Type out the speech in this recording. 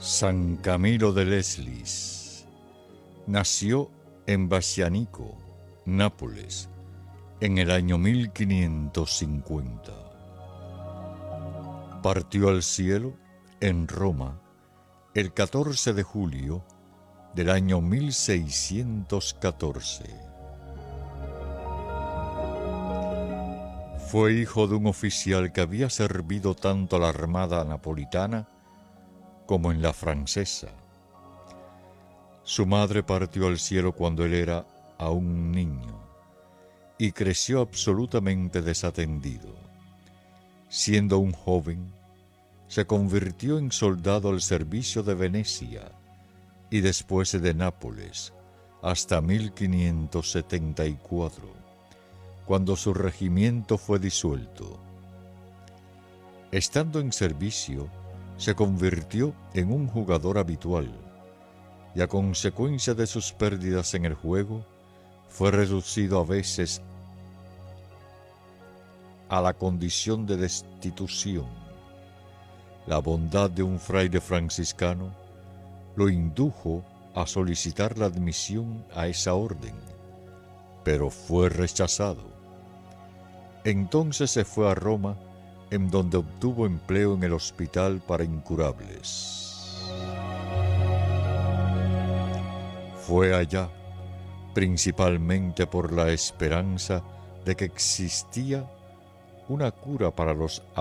San Camilo de Leslis nació en Bassianico, Nápoles, en el año 1550. Partió al cielo en Roma el 14 de julio del año 1614. Fue hijo de un oficial que había servido tanto a la armada napolitana como en la francesa. Su madre partió al cielo cuando él era aún un niño y creció absolutamente desatendido. Siendo un joven, se convirtió en soldado al servicio de Venecia y después de Nápoles hasta 1574, cuando su regimiento fue disuelto. Estando en servicio, se convirtió en un jugador habitual y a consecuencia de sus pérdidas en el juego, fue reducido a veces a la condición de destitución. La bondad de un fraile franciscano lo indujo a solicitar la admisión a esa orden, pero fue rechazado. Entonces se fue a Roma, en donde obtuvo empleo en el hospital para incurables. Fue allá, principalmente por la esperanza de que existía una cura para los